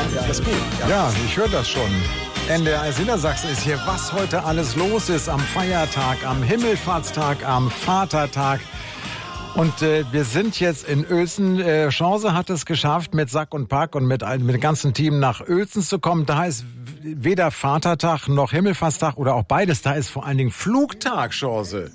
Das ist gut. Ja, ich höre das schon. NDR Niedersachsen ist hier, was heute alles los ist am Feiertag, am Himmelfahrtstag, am Vatertag. Und wir sind jetzt in Uelzen. Chance hat es geschafft, mit Sack und Pack und mit dem ganzen Team nach Uelzen zu kommen. Da ist weder Vatertag noch Himmelfahrtstag oder auch beides. Da ist vor allen Dingen Flugtag, Chance.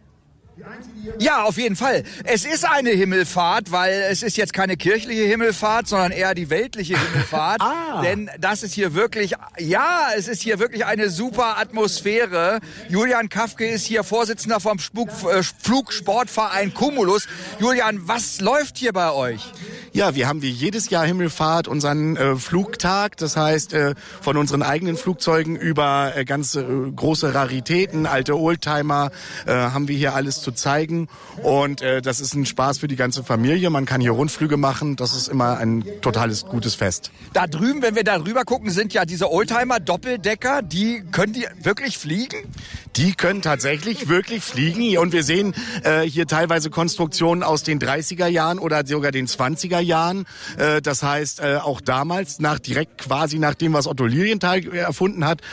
Ja, auf jeden Fall. Es ist eine Himmelfahrt, weil es ist jetzt keine kirchliche Himmelfahrt, sondern eher die weltliche Himmelfahrt. Denn das ist hier wirklich, es ist hier wirklich eine super Atmosphäre. Julian Kafke ist hier Vorsitzender vom Flugsportverein Cumulus. Julian, was läuft hier bei euch? Ja, wir haben wie jedes Jahr Himmelfahrt unseren Flugtag. Das heißt, von unseren eigenen Flugzeugen über ganz große Raritäten, alte Oldtimer, haben wir hier alles zu zeigen. Und das ist ein Spaß für die ganze Familie. Man kann hier Rundflüge machen. Das ist immer ein totales gutes Fest. Da drüben, wenn wir da rüber gucken, sind ja diese Oldtimer, Doppeldecker. Können die wirklich fliegen? Die können tatsächlich wirklich fliegen. Und wir sehen hier teilweise Konstruktionen aus den 30er Jahren oder sogar den 20er Jahren. Das heißt, auch damals, direkt quasi nach dem, was Otto Lilienthal erfunden hat,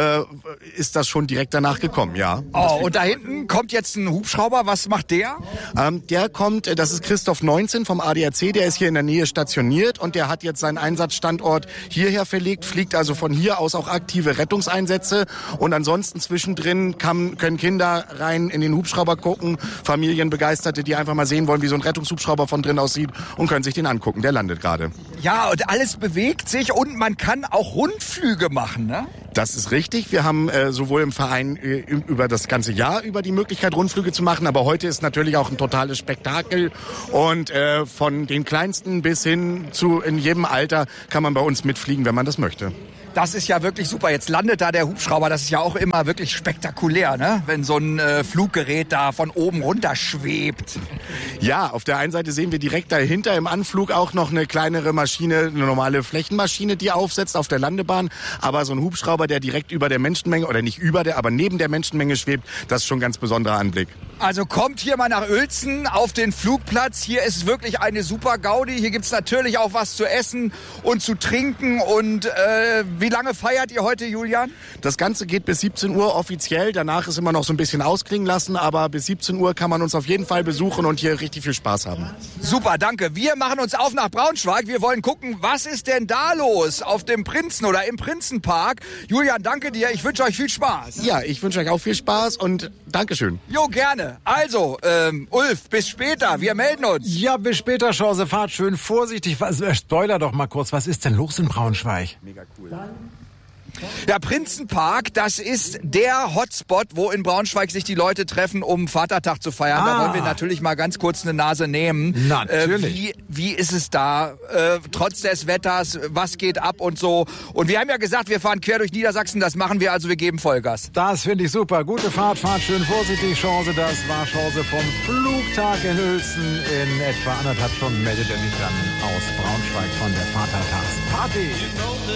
ist das schon direkt danach gekommen, ja. Oh, und da hinten kommt jetzt ein Hubschrauber. Was macht der? Der kommt, das ist Christoph 19 vom ADAC, der ist hier in der Nähe stationiert und der hat jetzt seinen Einsatzstandort hierher verlegt, fliegt also von hier aus auch aktive Rettungseinsätze und ansonsten zwischendrin können Kinder rein in den Hubschrauber gucken, Familienbegeisterte, die einfach mal sehen wollen, wie so ein Rettungshubschrauber von drin aussieht und können sich den angucken, der landet gerade. Ja, und alles bewegt sich und man kann auch Rundflüge machen, ne? Das ist richtig. Wir haben sowohl im Verein über das ganze Jahr über die Möglichkeit, Rundflüge zu machen, aber heute ist natürlich auch ein totales Spektakel und von den Kleinsten bis hin zu in jedem Alter kann man bei uns mitfliegen, wenn man das möchte. Das ist ja wirklich super. Jetzt landet da der Hubschrauber. Das ist ja auch immer wirklich spektakulär, ne? Wenn so ein Fluggerät da von oben runter schwebt. Ja, auf der einen Seite sehen wir direkt dahinter im Anflug auch noch eine kleinere Maschine, eine normale Flächenmaschine, die aufsetzt auf der Landebahn. Aber so ein Hubschrauber, der direkt über der Menschenmenge, oder nicht aber neben der Menschenmenge schwebt, das ist schon ein ganz besonderer Anblick. Also kommt hier mal nach Uelzen auf den Flugplatz. Hier ist wirklich eine super Gaudi. Hier gibt's natürlich auch was zu essen und zu trinken. Und wie lange feiert ihr heute, Julian? Das Ganze geht bis 17 Uhr offiziell. Danach ist immer noch so ein bisschen ausklingen lassen. Aber bis 17 Uhr kann man uns auf jeden Fall besuchen und hier richtig viel Spaß haben. Super, danke. Wir machen uns auf nach Braunschweig. Wir wollen gucken, was ist denn da los auf dem Prinzen oder im Prinzenpark. Julian, danke dir. Ich wünsche euch viel Spaß. Ja, ich wünsche euch auch viel Spaß und Dankeschön. Jo, gerne. Also, Ulf, bis später. Wir melden uns. Ja, bis später, Chance. Fahrt schön vorsichtig. Spoiler doch mal kurz. Was ist denn los in Braunschweig? Mega cool. Ja, Prinzenpark, das ist der Hotspot, wo in Braunschweig sich die Leute treffen, um Vatertag zu feiern. Da wollen wir natürlich mal ganz kurz eine Nase nehmen. Natürlich. Wie ist es da, trotz des Wetters, was geht ab und so. Und wir haben ja gesagt, wir fahren quer durch Niedersachsen, das machen wir, also wir geben Vollgas. Das finde ich super. Gute Fahrt, fahrt schön vorsichtig, Chance. Das war Chance vom Flugtag in Uelzen. In etwa 1,5 Stunden meldet er mich dann aus Braunschweig von der Vatertagsparty.